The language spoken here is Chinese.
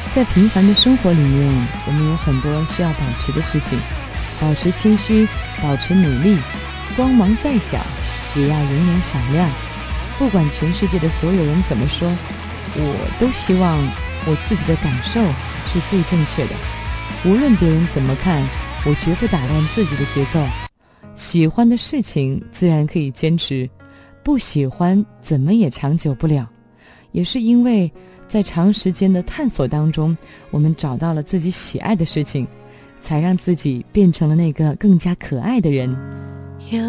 在平凡的生活里面，我们有很多需要保持的事情，保持谦虚，保持努力，光芒再小也要永远闪亮。不管全世界的所有人怎么说，我都希望我自己的感受是最正确的。无论别人怎么看，我绝不打乱自己的节奏。喜欢的事情自然可以坚持，不喜欢怎么也长久不了。也是因为在长时间的探索当中，我们找到了自己喜爱的事情，才让自己变成了那个更加可爱的人。 有